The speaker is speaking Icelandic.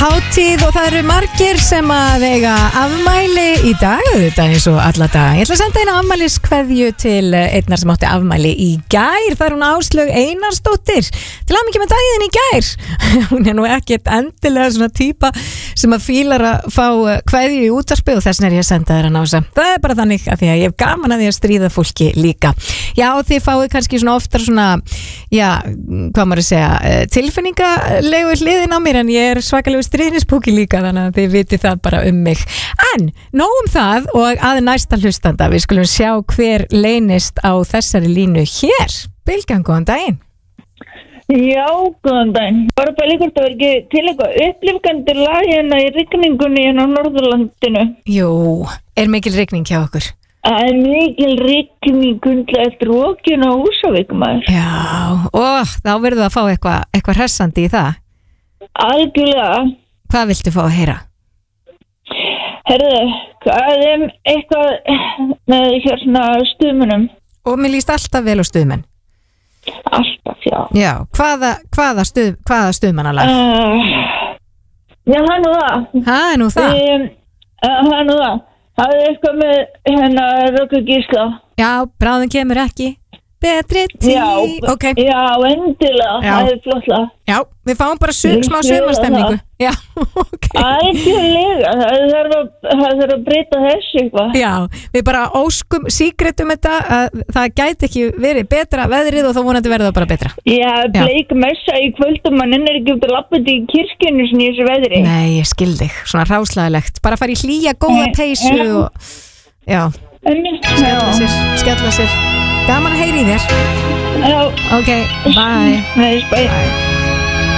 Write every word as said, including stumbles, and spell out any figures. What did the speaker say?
hátíð og það eru margir sem að eiga afmæli í dag, þetta eins og alla dag. Ég ætla að senda eina afmæliskveðju til einnar sem átti afmæli í gær. Það er hún Áslaug Einarsdóttir. Til hamingju með daginn í gær. Hún er nú ekkert endilega svona típa sem að fílar að fá kveðju í útvarpi og þess vegna er ég að senda þér að nása. Það er bara þannig að því að ég hef gaman að því að stríða fólki líka. Já, þið fáið kannski svona oftar svona, já, hvað maður að segja, tilfinningalegu hliðin á mér en ég er svakalegu stríðnispúki líka þannig að þið viti það bara um mig. En, nóg um það og að næsta hlustanda, við skulum sjá hver leynist á þessari línu hér. Bylgjan, góðan daginn. Já, góðan daginn. Bara bara líka þetta var ekki til eitthvað upplifgandi lag hérna í rigningunni hérna á Norðurlandinu. Jú, er mikil rigning hjá okkur? Það er mikil rigning undlega eftir okkin á Húsavík maður. Já, og þá verður það að fá eitthvað eitthvað hressandi í það. Algjörlega. Hvað viltu fá að heyra? Herðu, hvað er eitthvað með hérna stuðmunum? Og mér líst alltaf vel á stuðmenn. Alltaf, já. Já, hvaða, hvaða, stuð, hvaða stuðmannalag? Uh, já, það er nú það. Það er nú það. Um, uh, það er nú það. Það er eitthvað með hérna Röggu Gísla. Já, bráðum kemur ekki. Betri tí. Já, okay. Já, endilega. Já. Það er flottlega. Já, við fáum bara su smá sumarstemningu. Já, ok. Ætjulega, það þarf að, það þarf að breyta þessu eitthvað. Já, við bara óskum síkretum þetta að það gæti ekki verið betra veðrið og þá vonandi verður það bara betra. Já, bleik messa í kvöld og mann er ekki út að lappa þetta í kirkjunni svona í þessu veðri. Nei, ég skil þig, svona ráslaðilegt. Bara fara í hlýja góða peysu og já, skella sér, skella sér. Gaman að heyri í þér. Já. Ok, bye. Bye. Bye.